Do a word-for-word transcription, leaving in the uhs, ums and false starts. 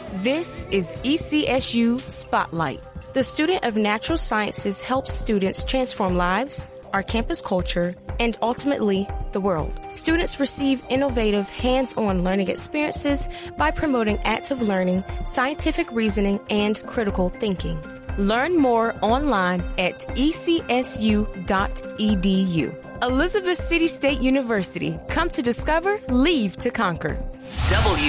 This is E C S U Spotlight. The Student of Natural Sciences helps students transform lives, our campus culture, and ultimately, the world. Students receive innovative hands-on learning experiences by promoting active learning, scientific reasoning, and critical thinking. Learn more online at e c s u dot e d u. Elizabeth City State University. Come to discover, leave to conquer. W